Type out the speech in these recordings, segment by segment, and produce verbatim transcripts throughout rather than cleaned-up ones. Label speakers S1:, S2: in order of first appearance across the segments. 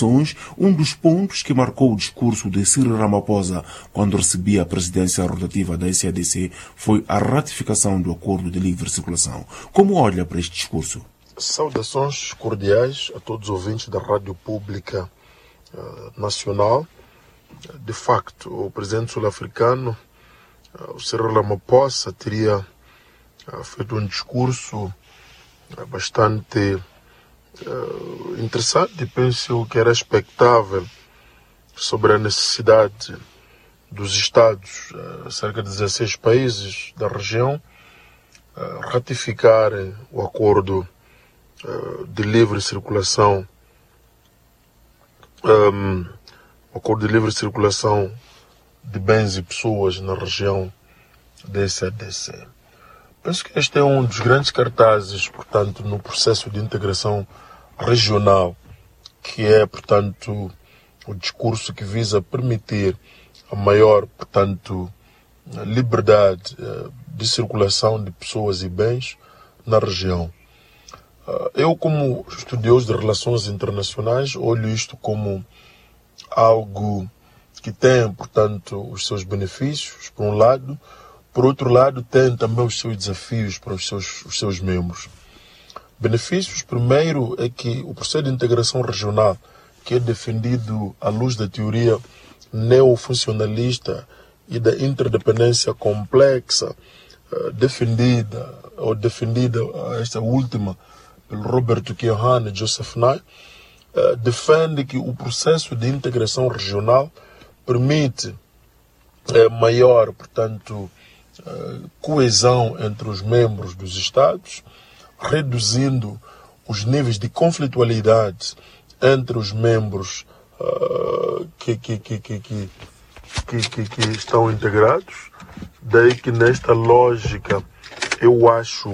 S1: Um dos pontos que marcou o discurso de Cyril Ramaphosa quando recebia a presidência rotativa da S A D C foi a ratificação do Acordo de Livre Circulação. Como olha para este discurso?
S2: Saudações cordiais a todos os ouvintes da Rádio Pública uh, Nacional. De facto, o presidente sul-africano, uh, o Cyril Ramaphosa, teria uh, feito um discurso uh, bastante uh, interessante, penso que era expectável, sobre a necessidade dos Estados, uh, cerca de dezesseis países da região, uh, ratificarem o acordo uh, de livre circulação, um, o acordo de livre circulação de bens e pessoas na região da S A D C. Penso que este é um dos grandes cartazes, portanto, no processo de integração regional, que é, portanto, o discurso que visa permitir a maior, portanto, liberdade de circulação de pessoas e bens na região. Eu, como estudioso de relações internacionais, olho isto como algo que tem, portanto, os seus benefícios, por um lado. Por outro lado, tem também os seus desafios para os seus, os seus membros. Benefícios, primeiro, é que o processo de integração regional, que é defendido à luz da teoria neofuncionalista e da interdependência complexa, defendida, ou defendida, esta última, pelo Robert Kiyosaki e Joseph Nye, defende que o processo de integração regional permite maior, portanto, coesão entre os membros dos Estados, reduzindo os níveis de conflitualidade entre os membros uh, que, que, que, que, que, que, que estão integrados. Daí que nesta lógica eu acho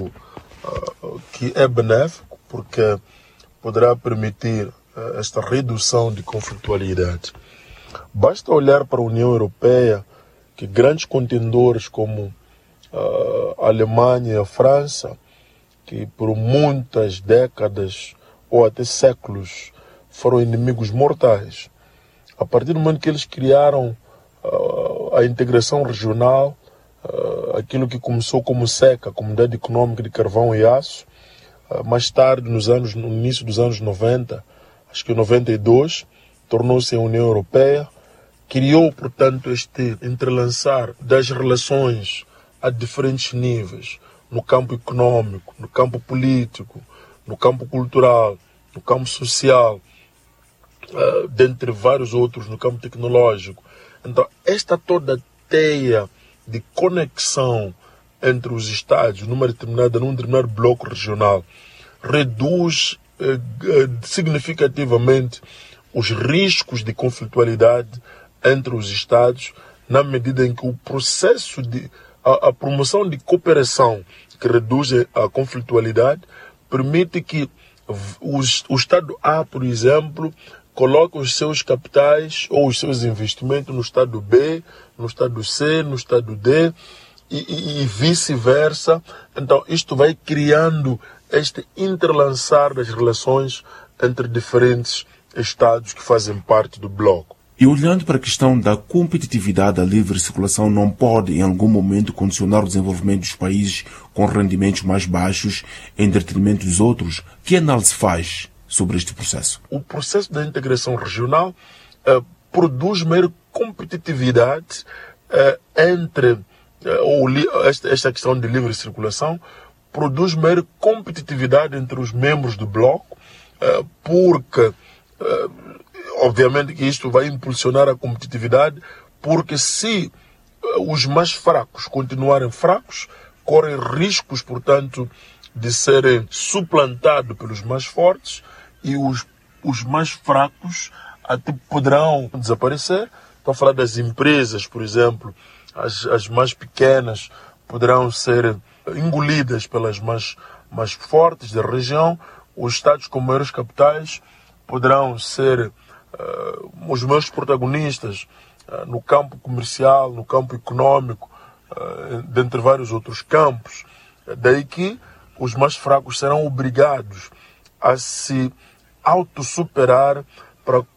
S2: uh, que é benéfico, porque poderá permitir uh, esta redução de conflitualidade. Basta olhar para a União Europeia, que grandes contendores como uh, a Alemanha e a França, que por muitas décadas ou até séculos foram inimigos mortais, a partir do momento que eles criaram uh, a integração regional, uh, aquilo que começou como SECA, Comunidade Econômica de Carvão e Aço, uh, mais tarde, nos anos, no início dos anos noventa, acho que em noventa e dois, tornou-se a União Europeia, criou, portanto, este entrelaçar das relações a diferentes níveis, no campo econômico, no campo político, no campo cultural, no campo social, uh, dentre vários outros, no campo tecnológico. Então, esta toda teia de conexão entre os Estados numa determinada, num determinado bloco regional reduz uh, uh, significativamente os riscos de conflitualidade entre os Estados, na medida em que o processo de a, a promoção de cooperação que reduz a conflitualidade permite que os, o Estado A, por exemplo, coloque os seus capitais ou os seus investimentos no Estado B, no Estado C, no Estado D e, e, e vice-versa. Então isto vai criando este interlançar das relações entre diferentes Estados que fazem parte do bloco.
S1: E olhando para a questão da competitividade, a livre circulação não pode, em algum momento, condicionar o desenvolvimento dos países com rendimentos mais baixos em detrimento dos outros? Que análise faz sobre este processo?
S2: O processo da integração regional uh, produz maior competitividade uh, entre, uh, ou esta, esta questão de livre circulação, produz maior competitividade entre os membros do bloco, uh, porque uh, obviamente que isto vai impulsionar a competitividade, porque se os mais fracos continuarem fracos, correm riscos, portanto, de serem suplantados pelos mais fortes e os, os mais fracos até poderão desaparecer. Estou a falar das empresas, por exemplo, as, as mais pequenas poderão ser engolidas pelas mais, mais fortes da região. Os Estados com maiores capitais poderão ser Uh, os meus protagonistas uh, no campo comercial, no campo econômico, uh, dentre vários outros campos. Daí que os mais fracos serão obrigados a se autossuperar para